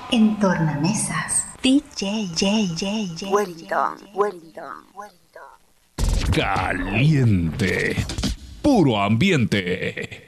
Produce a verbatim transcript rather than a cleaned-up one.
En tornamesas, D J, J, J, J, Wellington, Wellington, Wellington. Caliente. Puro ambiente.